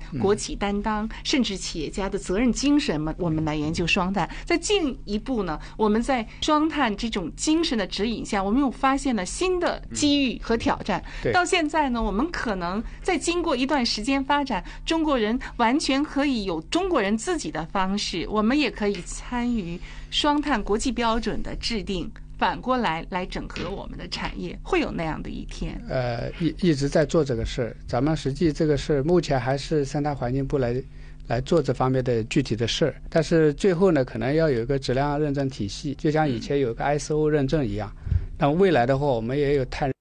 国企担当，甚至企业家的责任精神嘛，我们来研究双碳。再进一步呢，我们在双碳这种精神的指引下，我们又发现了新的机遇和挑战。到现在呢，我们可能在经过一段时间发展，中国人完全可以有中国人自己的方式，我们也可以参与双碳国际标准的制定，反过来整合我们的产业，会有那样的一天。 一直在做这个事儿，咱们实际这个事儿目前还是生态环境部来做这方面的具体的事儿，但是最后呢，可能要有一个质量认证体系，就像以前有个 ISO 认证一样。那么未来的话，我们也有碳